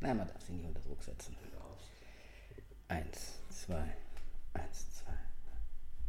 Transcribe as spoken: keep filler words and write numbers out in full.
Na, man darf sie nicht unter Druck setzen. Eins, zwei.